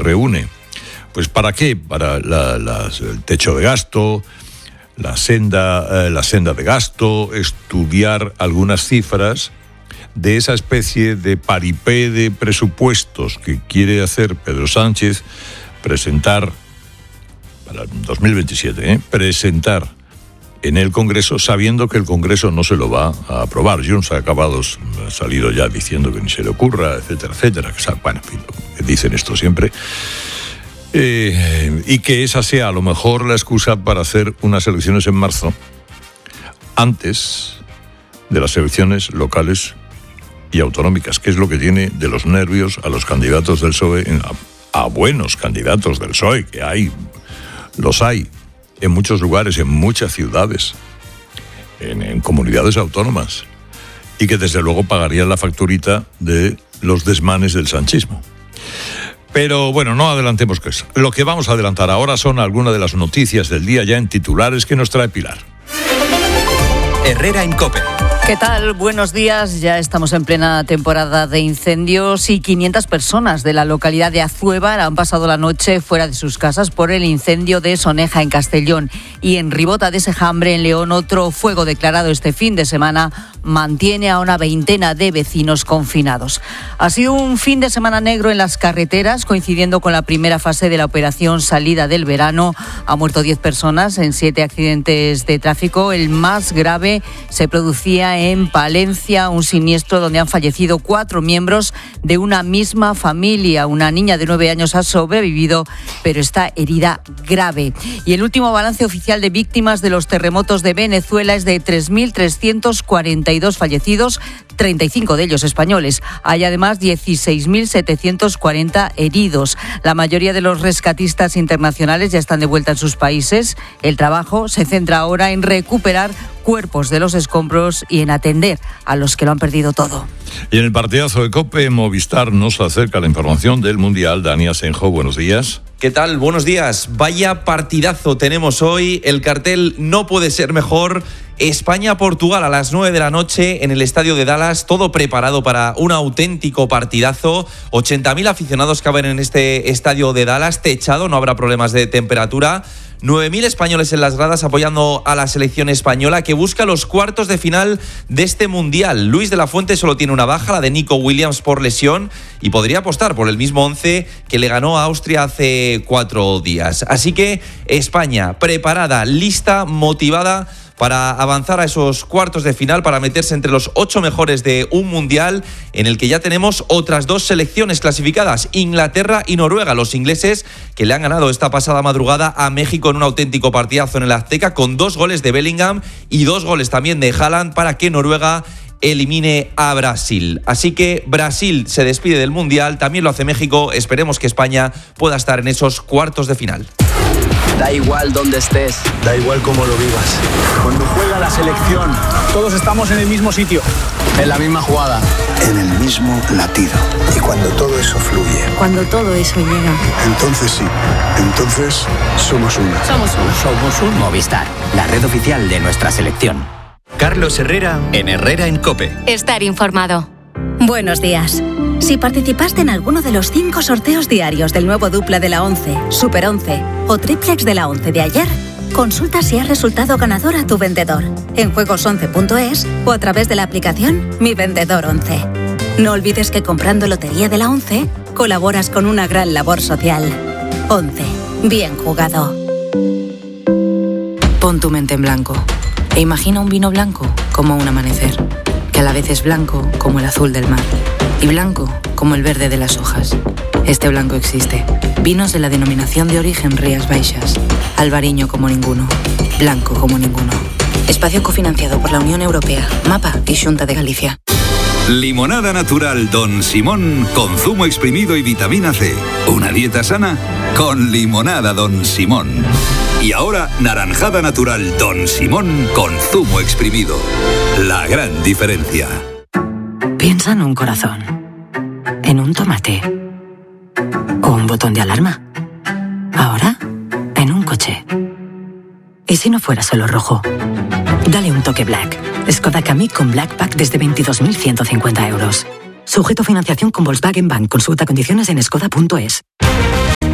reúne. Pues ¿para qué? Para el techo de gasto, la senda de gasto, estudiar algunas cifras de esa especie de paripé de presupuestos que quiere hacer Pedro Sánchez, presentar para 2027, presentar en el Congreso, sabiendo que el Congreso no se lo va a aprobar. Junts ha salido ya diciendo que ni se le ocurra, etcétera, etcétera. Bueno, en fin, dicen esto siempre. Y que esa sea a lo mejor la excusa para hacer unas elecciones en marzo, antes de las elecciones locales y autonómicas, que es lo que tiene de los nervios a los candidatos del PSOE, a buenos candidatos del PSOE, que los hay en muchos lugares, en muchas ciudades, en comunidades autónomas, y que desde luego pagarían la facturita de los desmanes del sanchismo. Pero bueno, no adelantemos que eso. Lo que vamos a adelantar ahora son algunas de las noticias del día ya en titulares que nos trae Pilar. Herrera en COPE. ¿Qué tal? Buenos días. Ya estamos en plena temporada de incendios y 500 personas de la localidad de Azuévar han pasado la noche fuera de sus casas por el incendio de Soneja en Castellón. Y en Ribota de Sejambre, en León, otro fuego declarado este fin de semana mantiene a una veintena de vecinos confinados. Ha sido un fin de semana negro en las carreteras, coincidiendo con la primera fase de la operación salida del verano. Ha muerto 10 personas en 7 accidentes de tráfico. El más grave se producía en Palencia, un siniestro donde han fallecido 4 miembros de una misma familia. Una niña de 9 años ha sobrevivido, pero está herida grave. Y el último balance oficial de víctimas de los terremotos de Venezuela es de 3.342 fallecidos, 35 de ellos españoles. Hay además 16.740 heridos. La mayoría de los rescatistas internacionales ya están de vuelta en sus países. El trabajo se centra ahora en recuperar cuerpos de los escombros y en atender a los que lo han perdido todo. Y en el partidazo de COPE, Movistar nos acerca la información del Mundial. Dani Asenjo, buenos días. ¿Qué tal? Buenos días. Vaya partidazo tenemos hoy. El cartel no puede ser mejor. España-Portugal a las 9 de la noche en el estadio de Dallas. Todo preparado para un auténtico partidazo. 80.000 aficionados caben en este estadio de Dallas. Techado, no habrá problemas de temperatura. 9.000 españoles en las gradas apoyando a la selección española que busca los cuartos de final de este Mundial. Luis de la Fuente solo tiene una baja, la de Nico Williams por lesión, y podría apostar por el mismo 11 que le ganó a Austria hace 4 días. Así que España preparada, lista, motivada para avanzar a esos cuartos de final, para meterse entre los 8 mejores de un Mundial en el que ya tenemos otras 2 selecciones clasificadas, Inglaterra y Noruega. Los ingleses que le han ganado esta pasada madrugada a México en un auténtico partidazo en el Azteca, con 2 goles de Bellingham y 2 goles también de Haaland, para que Noruega elimine a Brasil. Así que Brasil se despide del Mundial, también lo hace México. Esperemos que España pueda estar en esos cuartos de final. Da igual dónde estés, da igual cómo lo vivas. Cuando juega la selección, todos estamos en el mismo sitio, en la misma jugada, en el mismo latido. Y cuando todo eso fluye, cuando todo eso llega, entonces sí, entonces somos uno. Somos un Movistar, la red oficial de nuestra selección. Carlos Herrera en Herrera en COPE. Estar informado. Buenos días. Si participaste en alguno de los 5 sorteos diarios del nuevo Dupla de la 11, Super 11 o Triplex de la 11 de ayer, consulta si has resultado ganador a tu vendedor en juegos11.es o a través de la aplicación Mi Vendedor 11. No olvides que comprando Lotería de la 11 colaboras con una gran labor social. 11. Bien jugado. Pon tu mente en blanco e imagina un vino blanco como un amanecer, que a la vez es blanco como el azul del mar y blanco como el verde de las hojas. Este blanco existe. Vinos de la denominación de origen Rías Baixas. Albariño como ninguno. Blanco como ninguno. Espacio cofinanciado por la Unión Europea, MAPA y Xunta de Galicia. Limonada natural Don Simón con zumo exprimido y vitamina C. Una dieta sana con limonada Don Simón. Y ahora naranjada natural Don Simón con zumo exprimido. La gran diferencia. Piensa en un corazón, en un tomate o un botón de alarma. Ahora, en un coche. ¿Y si no fuera solo rojo? Dale un toque Black. Skoda Kamiq con Black Pack desde 22.150 euros. Sujeto a financiación con Volkswagen Bank. Consulta condiciones en skoda.es.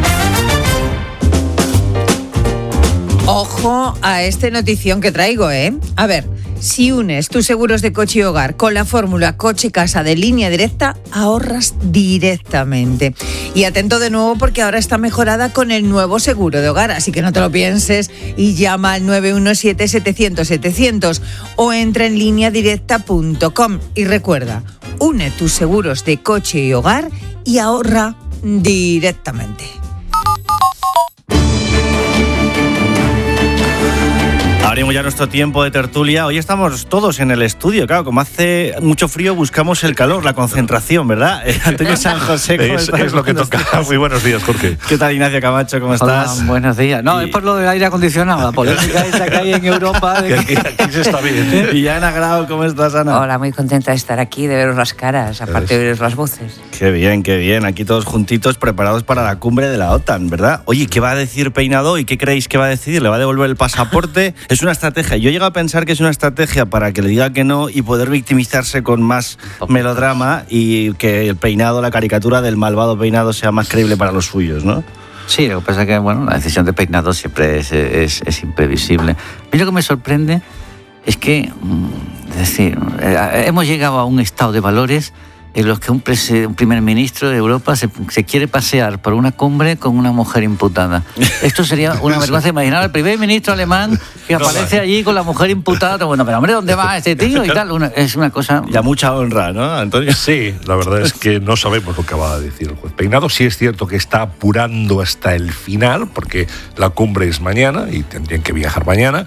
Ojo a este notición que traigo, ¿eh? A ver, si unes tus seguros de coche y hogar con la fórmula coche-casa de Línea Directa, ahorras directamente. Y atento de nuevo porque ahora está mejorada con el nuevo seguro de hogar, así que no te lo pienses y llama al 917-700-700 o entra en lineadirecta.com. Y recuerda, une tus seguros de coche y hogar y ahorra directamente. Abrimos ya nuestro tiempo de tertulia. Hoy estamos todos en el estudio, claro, como hace mucho frío buscamos el calor, la concentración, ¿verdad? Antonio San José, ¿cómo estás? Es lo que toca. Muy buenos días, Jorge. ¿Qué tal, Ignacio Camacho? ¿Cómo estás? Hola, buenos días. No, es por lo del aire acondicionado, la polémica esa que hay en Europa. Aquí se está bien. Y Ana Grau, ¿cómo estás, Ana? Hola, muy contenta de estar aquí, de veros las caras, aparte de oíros las voces. Qué bien, qué bien. Aquí todos juntitos, preparados para la cumbre de la OTAN, ¿verdad? Oye, ¿qué va a decir Peinado y qué creéis que va a decidir? ¿Le va a devolver el pasaporte? Es una estrategia. Yo llego a pensar que es una estrategia para que le diga que no y poder victimizarse con más melodrama y que el Peinado, la caricatura del malvado Peinado sea más creíble para los suyos, ¿no? Sí, lo que pasa es que, bueno, la decisión de Peinado siempre es imprevisible. A mí lo que me sorprende es que, es decir, hemos llegado a un estado de valores en los que un primer ministro de Europa se quiere pasear por una cumbre con una mujer imputada. Esto sería una vergüenza. Imaginar al primer ministro alemán que aparece allí con la mujer imputada. Bueno, pero hombre, ¿dónde va este tío? Y tal. Es una cosa... Ya mucha honra, ¿no, Antonio? Sí, la verdad es que no sabemos lo que va a decir el juez Peinado. Sí es cierto que está apurando hasta el final, porque la cumbre es mañana y tendrían que viajar mañana.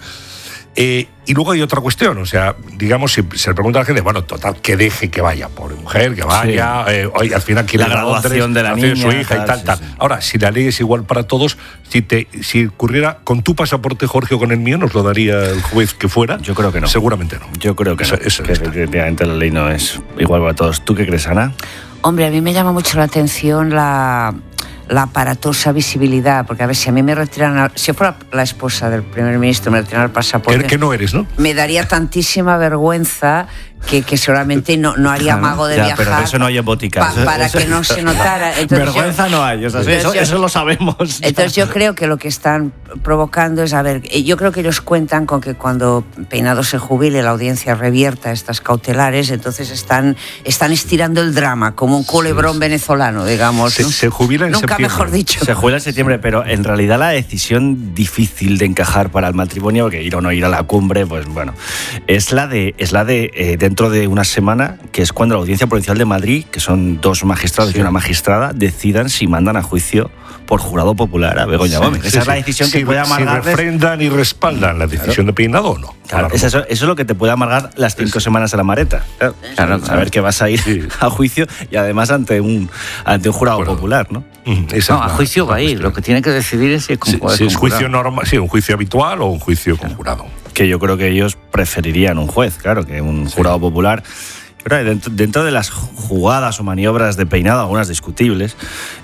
Y luego hay otra cuestión, o sea, digamos, si se le pregunta a la gente, bueno, total, que deje que vaya, pobre mujer, que vaya, sí. Hoy al final quiere la graduación de la niña, su hija tal, y tal. Sí. Ahora, si la ley es igual para todos, si ocurriera con tu pasaporte, Jorge, o con el mío, ¿nos lo daría el juez que fuera? Yo creo que no. Seguramente no. Yo creo que no, que efectivamente la ley no es igual para todos. ¿Tú qué crees, Ana? Hombre, a mí me llama mucho la atención la aparatosa visibilidad, porque a ver, si a mí me retiran, si yo fuera la esposa del primer ministro, me retiran el pasaporte, que no eres, ¿no? Me daría tantísima vergüenza que seguramente no haría mago de viajar. Pero de eso no hay en boticas. Para que no se notara. Entonces vergüenza no hay, o sea, eso lo sabemos. Entonces yo creo que lo que están provocando es, a ver, yo creo que ellos cuentan con que cuando Peinado se jubile, la audiencia revierta estas cautelares, entonces están estirando el drama, como un culebrón venezolano, digamos. ¿no? Se jubila en Nunca septiembre. Mejor dicho. Se jubila en septiembre, pero en realidad la decisión difícil de encajar para el matrimonio, que ir o no ir a la cumbre, pues bueno, es la de dentro de una semana, que es cuando la Audiencia Provincial de Madrid, que son dos magistrados y una magistrada, decidan si mandan a juicio por jurado popular a Begoña Gómez. Esa es la decisión que puede amargarles. Si refrendan y respaldan la decisión de Peinado o no. Claro, eso es lo que te puede amargar las 5 semanas a la mareta. Claro, saber que vas a ir a juicio y además ante un jurado popular, ¿no? A juicio va a ir. Lo que tiene que decidir es si es juicio normal, un juicio habitual o un juicio con jurado. Que yo creo que ellos preferirían un juez, claro, que un jurado popular. Pero dentro de las jugadas o maniobras de Peinado, algunas discutibles,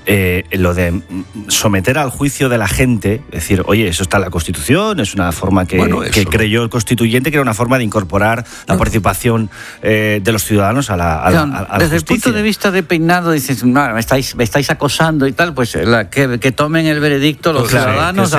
lo de someter al juicio de la gente, decir, oye, eso está en la Constitución, es una forma que creyó el constituyente, que era una forma de incorporar la participación de los ciudadanos a la desde justicia. El punto de vista de Peinado, dices, no, me estáis acosando y tal, pues que tomen el veredicto los ciudadanos.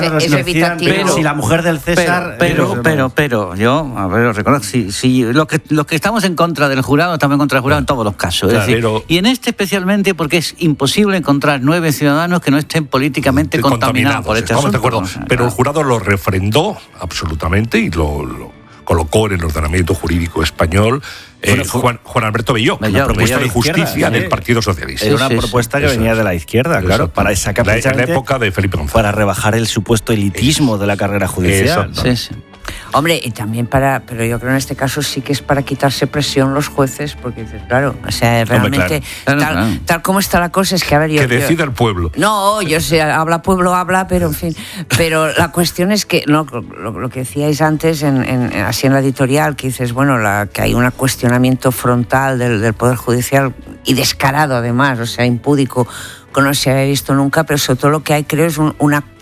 Pero si la mujer del César... Pero yo, a ver, reconozco, si lo que estamos en contra del jurado, estamos en contra del jurado en todos los casos. Es decir, y en este especialmente porque es imposible encontrar 9 ciudadanos que no estén políticamente contaminados por este asunto. Acuerdo. Pero el jurado lo refrendó absolutamente y lo colocó en el ordenamiento jurídico español. Juan Alberto Belló, la propuesta de justicia del Partido Socialista. Era una propuesta que venía de la izquierda, claro, para sacar en la época de Felipe González. Para rebajar el supuesto elitismo de la carrera judicial. Sí. Hombre, y también pero yo creo en este caso sí que es para quitarse presión los jueces, porque dices, claro, o sea, realmente tal como está la cosa es que, a ver, que decida el pueblo. No, yo sé, pueblo habla, pero en fin, pero la cuestión es que lo que decíais antes así en la editorial, que dices, bueno, que hay un cuestionamiento frontal del Poder Judicial y descarado además, o sea, impúdico, que no se había visto nunca, pero sobre todo lo que hay, creo, es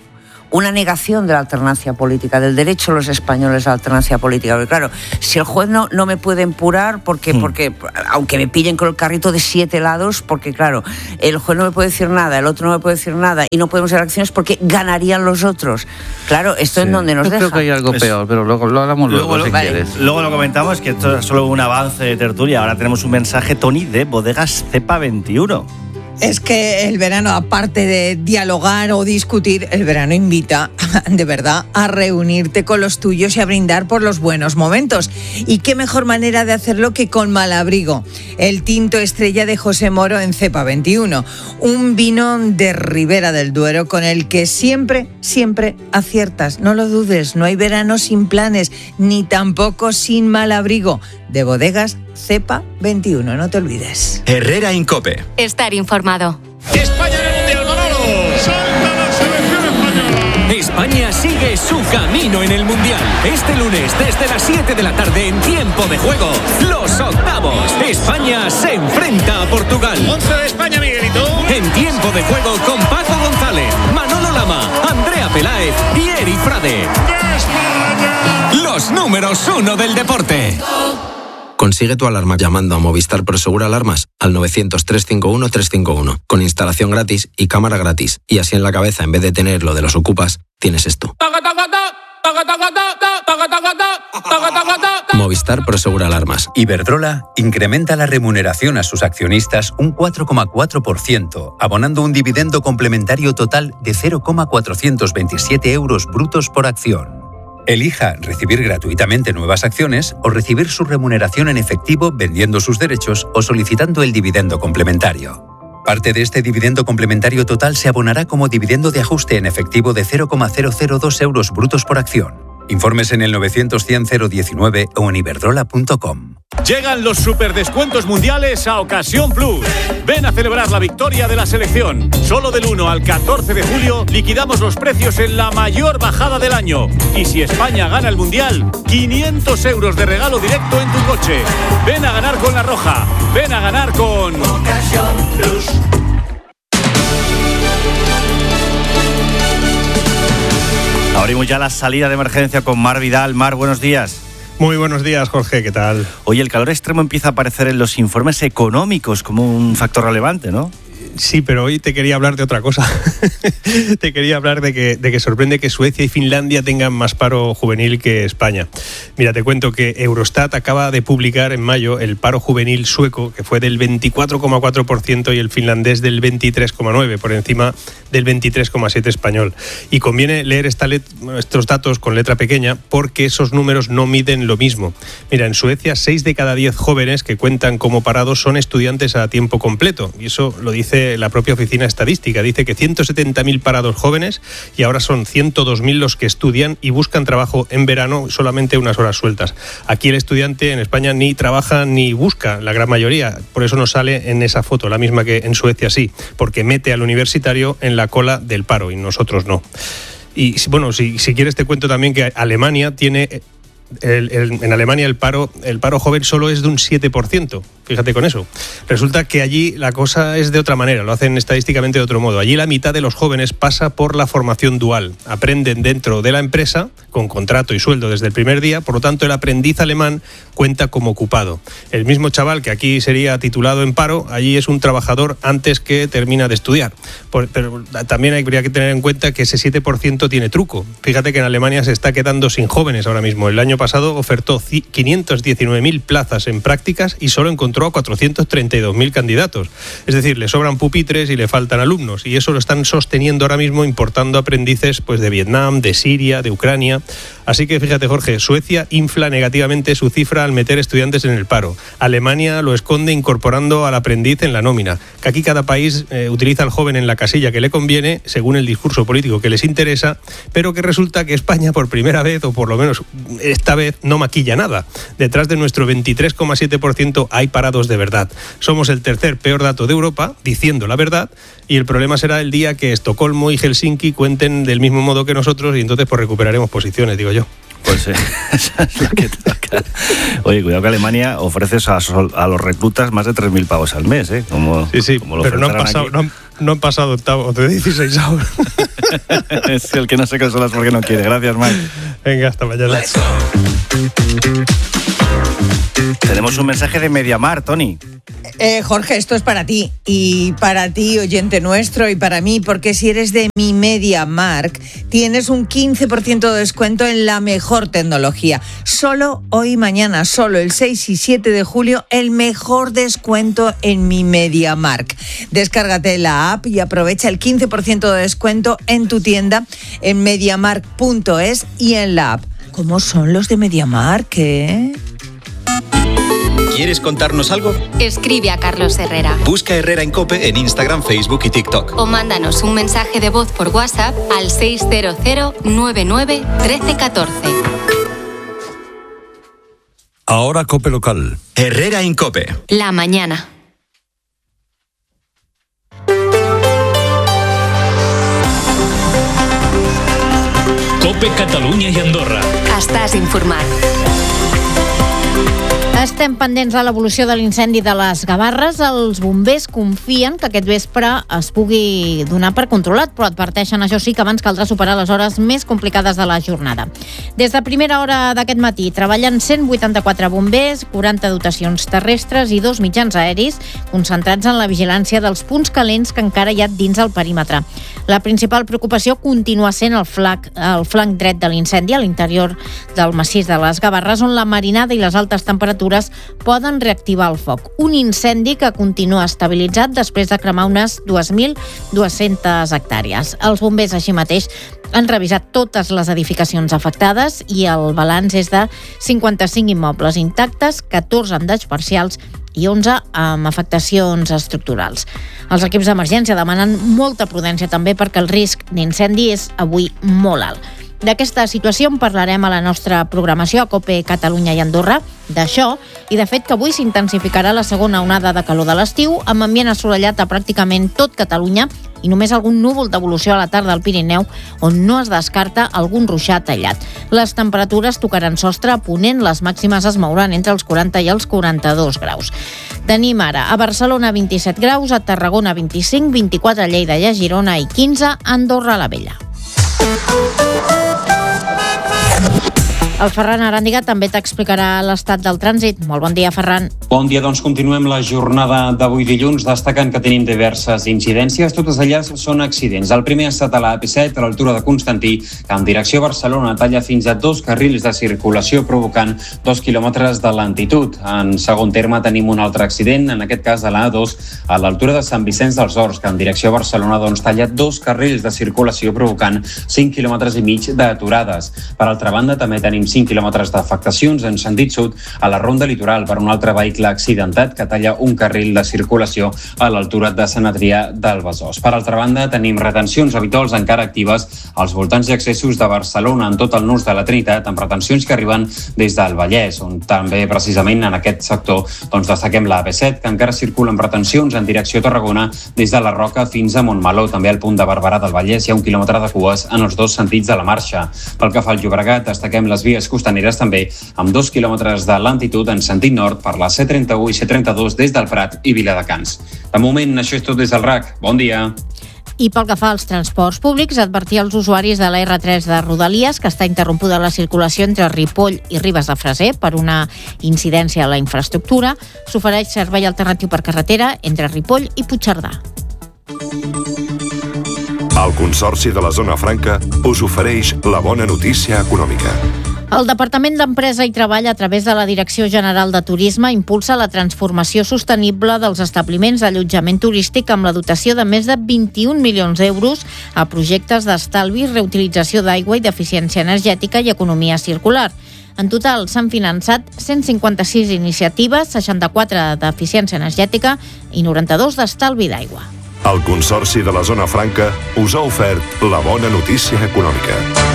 una negación de la alternancia política, del derecho de los españoles a la alternancia política. Porque claro, si el juez no me puede empurar porque aunque me pillen con el carrito de 7 helados, porque claro, el juez no me puede decir nada, el otro no me puede decir nada y no podemos hacer acciones porque ganarían los otros. Claro, esto es donde nos deja. Creo que hay algo peor, pero lo hablamos luego si quieres. Luego lo comentamos, que esto es solo un avance de tertulia. Ahora tenemos un mensaje, Tony, de Bodegas Cepa 21. Es que el verano, aparte de dialogar o discutir, el verano invita, de verdad, a reunirte con los tuyos y a brindar por los buenos momentos. Y qué mejor manera de hacerlo que con Malabrigo, el tinto estrella de José Moro en Cepa 21. Un vino de Ribera del Duero con el que siempre aciertas. No lo dudes, no hay verano sin planes, ni tampoco sin Malabrigo. De Bodegas Cepa 21, no te olvides. Herrera Incope. Estar informado. España en el Mundial, Manolo. Salta la selección española. España sigue su camino en el Mundial. Este lunes, desde las 7 de la tarde, en tiempo de juego, los octavos. España se enfrenta a Portugal. 11 de España, Miguelito. En tiempo de juego con Paco González, Manolo Lama, Andrea Peláez y Eri Frade. ¡España! Los números 1 del deporte. Consigue tu alarma llamando a Movistar Prosegur Alarmas al 900-351-351, con instalación gratis y cámara gratis. Y así en la cabeza, en vez de tener lo de los ocupas, tienes esto. Movistar Prosegur Alarmas. Iberdrola incrementa la remuneración a sus accionistas un 4,4%, abonando un dividendo complementario total de 0,427 euros brutos por acción. Elija recibir gratuitamente nuevas acciones o recibir su remuneración en efectivo vendiendo sus derechos o solicitando el dividendo complementario. Parte de este dividendo complementario total se abonará como dividendo de ajuste en efectivo de 0,002 euros brutos por acción. Informes en el 900-100-019 o en iberdrola.com. Llegan los superdescuentos mundiales a Ocasión Plus. Ven a celebrar la victoria de la selección. Solo del 1 al 14 de julio liquidamos los precios en la mayor bajada del año. Y si España gana el mundial, 500 euros de regalo directo en tu coche. Ven a ganar con La Roja. Ven a ganar con Ocasión Plus. Abrimos ya la salida de emergencia con Mar Vidal. Mar, buenos días. Muy buenos días, Jorge, ¿qué tal? Oye, el calor extremo empieza a aparecer en los informes económicos como un factor relevante, ¿no? Sí, pero hoy te quería hablar de otra cosa. Te quería hablar de que sorprende que Suecia y Finlandia tengan más paro juvenil que España. Mira, te cuento que Eurostat acaba de publicar en mayo el paro juvenil sueco, que fue del 24,4% y el finlandés del 23,9%, por encima del 23,7% español. Y conviene leer estos datos con letra pequeña porque esos números no miden lo mismo. Mira, en Suecia 6 de cada 10 jóvenes que cuentan como parados son estudiantes a tiempo completo. Y eso lo dice la propia oficina estadística. Dice que 170.000 parados jóvenes y ahora son 102.000 los que estudian y buscan trabajo en verano solamente unas horas sueltas. Aquí el estudiante en España ni trabaja ni busca, la gran mayoría. Por eso no sale en esa foto, la misma que en Suecia sí, porque mete al universitario en la cola del paro y nosotros no. Y bueno, si quieres te cuento también que Alemania tiene... En Alemania el paro joven solo es de un 7%, fíjate con eso. Resulta que allí la cosa es de otra manera, lo hacen estadísticamente de otro modo. Allí la mitad de los jóvenes pasa por la formación dual, aprenden dentro de la empresa con contrato y sueldo desde el primer día, por lo tanto el aprendiz alemán cuenta como ocupado. El mismo chaval que aquí sería titulado en paro, allí es un trabajador antes que termina de estudiar. Pero también habría que tener en cuenta que ese 7% tiene truco. Fíjate que en Alemania se está quedando sin jóvenes ahora mismo. El año pasado ofertó 519.000 plazas en prácticas y solo encontró a 432.000 candidatos. Es decir, le sobran pupitres y le faltan alumnos. Y eso lo están sosteniendo ahora mismo importando aprendices pues, de Vietnam, de Siria, de Ucrania. Así que fíjate, Jorge, Suecia infla negativamente su cifra al meter estudiantes en el paro. Alemania lo esconde incorporando al aprendiz en la nómina. Que aquí cada país utiliza al joven en la casilla que le conviene, según el discurso político que les interesa, pero que resulta que España por primera vez, o por lo menos esta vez, no maquilla nada. Detrás de nuestro 23,7% hay parados de verdad. Somos el tercer peor dato de Europa, diciendo la verdad, y el problema será el día que Estocolmo y Helsinki cuenten del mismo modo que nosotros y entonces pues recuperaremos posiciones, digo yo. Pues esa es la que toca. Oye, cuidado que Alemania ofrece a los reclutas más de 3.000 pavos al mes, ¿eh? Sí, pero no han pasado... no han pasado octavos de 16 ahora. Es el que no se consola porque no quiere. Gracias, Mike. Venga, hasta mañana. Tenemos un mensaje de Mediamar, Tony. Jorge, esto es para ti, y para ti, oyente nuestro, y para mí, porque si eres de mi MediaMarkt, tienes un 15% de descuento en la mejor tecnología. Solo hoy y mañana, solo el 6 y 7 de julio, el mejor descuento en mi MediaMarkt. Descárgate la app y aprovecha el 15% de descuento en tu tienda en mediamarkt.es y en la app. ¿Cómo son los de MediaMarkt, eh? ¿Quieres contarnos algo? Escribe a Carlos Herrera. Busca Herrera en COPE en Instagram, Facebook y TikTok. O mándanos un mensaje de voz por WhatsApp al 600 99 13 14. Ahora COPE local. Herrera en COPE. La mañana. COPE Catalunya i Andorra. Estàs informat. Estem pendents de l'evolució de l'incendi de les Gavarres. Els bombers confien que aquest vespre es pugui donar per controlat, però adverteixen, això sí, que abans caldrà superar les hores més complicades de la jornada. Des de primera hora d'aquest matí treballen 184 bombers, 40 dotacions terrestres i 2 mitjans aeris concentrats en la vigilància dels punts calents que encara hi ha dins el perímetre. La principal preocupació continua sent el flanc dret de l'incendi a l'interior del massís de les Gavarres, on la marinada i les altes temperatures poden reactivar el foc. Un incendi que continua estabilitzat després de cremar unes 2.200 hectàrees. Els bombers, així mateix, han revisat totes les edificacions afectades i el balanç és de 55 immobles intactes, 14 amb danys parcials i 11 amb afectacions estructurals. Els equips d'emergència demanen molta prudència també perquè el risc d'incendi és avui molt alt. D'aquesta situació en parlarem a la nostra programació a COPE Catalunya i Andorra, d'això i de fet que avui s'intensificarà la segona onada de calor de l'estiu amb ambient assolellat a pràcticament tot Catalunya i només algun núvol d'evolució a la tarda al Pirineu on no es descarta algun ruixat aïllat. Les temperatures tocaran sostre a ponent, les màximes es mouran entre els 40 i els 42 graus. Tenim ara a Barcelona 27 graus, a Tarragona 25, 24 a Lleida i a Girona i 15 a Andorra la Vella. El Ferran Aràndiga també t'explicarà l'estat del trànsit. Molt bon dia, Ferran. Bon dia, doncs continuem la jornada d'avui dilluns, destacant que tenim diverses incidències. Totes elles són accidents. El primer ha estat a la AP7, a l'altura de Constantí, que en direcció a Barcelona talla fins a 2 carrils de circulació, provocant 2 quilòmetres de lentitud. En segon terme tenim un altre accident, en aquest cas a la A2, a l'altura de Sant Vicenç dels Horts, que en direcció a Barcelona talla 2 carrils de circulació, provocant 5 quilòmetres i mig d'aturades. Per altra banda, també tenim 5 quilòmetres d'afectacions en sentit sud a la Ronda Litoral per un altre vehicle accidentat que talla un carril de circulació a l'altura de Sant Adrià del Besòs. Per altra banda, tenim retencions habituals encara actives als voltants i accessos de Barcelona en tot el nus de la Trinitat, amb retencions que arriben des del Vallès, on també precisament en aquest sector destaquem la AP7, que encara circula amb retencions en direcció a Tarragona des de la Roca fins a Montmeló. També al punt de Barberà del Vallès hi ha 1 quilòmetre de cues en els dos sentits de la marxa. Pel que fa al Llobregat, destaquem les vies costaneres també amb 2 quilòmetres de lentitud en sentit nord per la C31 i C32 des del Prat i Viladecans. De moment, això és tot des del RAC. Bon dia. I pel que fa als transports públics, advertir als usuaris de la R3 de Rodalies que està interrompuda la circulació entre Ripoll i Ribes de Freser per una incidència a la infraestructura. S'ofereix servei alternatiu per carretera entre Ripoll i Puigcerdà. El Consorci de la Zona Franca us ofereix la bona notícia econòmica. El Departament d'Empresa i Treball, a través de la Direcció General de Turisme, impulsa la transformació sostenible dels establiments d'allotjament turístic amb la dotació de més de 21 milions d'euros a projectes d'estalvi, reutilització d'aigua i d'eficiència energètica i economia circular. En total s'han finançat 156 iniciatives, 64 d'eficiència energètica i 92 d'estalvi d'aigua. El Consorci de la Zona Franca us ha ofert la bona notícia econòmica.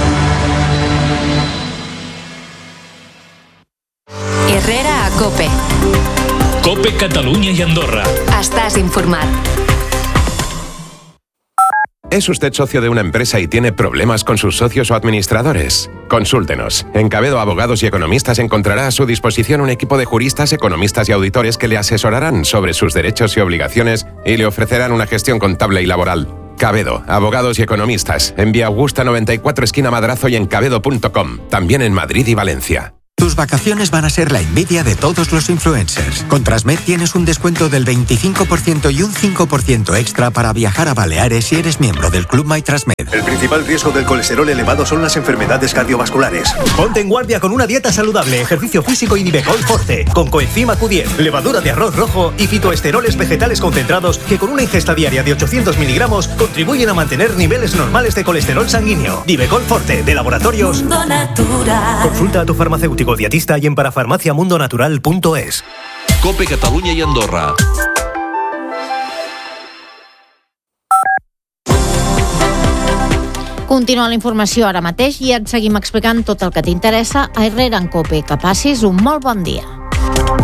Herrera a COPE. COPE Catalunya i Andorra. Estàs informat. ¿Es usted socio de una empresa y tiene problemas con sus socios o administradores? Consúltenos. En Cabedo Abogados y Economistas encontrará a su disposición un equipo de juristas, economistas y auditores que le asesorarán sobre sus derechos y obligaciones y le ofrecerán una gestión contable y laboral. Cabedo, Abogados y Economistas, en Vía Augusta 94, esquina Madrazo y en cabedo.com. También en Madrid y Valencia. Tus vacaciones van a ser la envidia de todos los influencers. Con Transmed tienes un descuento del 25% y un 5% extra para viajar a Baleares si eres miembro del Club MyTransmed. El principal riesgo del colesterol elevado son las enfermedades cardiovasculares. Ponte en guardia con una dieta saludable, ejercicio físico y Nivecol Forte, con coenzima Q10, levadura de arroz rojo y fitoesteroles vegetales concentrados que con una ingesta diaria de 800 miligramos contribuyen a mantener niveles normales de colesterol sanguíneo. Nivecol Forte, de Laboratorios Mundo Natural. Consulta a tu farmacéutico dietista y en parafarmaciamundonatural.es. COPE Catalunya i Andorra. Continua la informació ara mateix i et seguim explicant tot el que t'interessa a Herrera en COPE. Que passis un molt bon dia.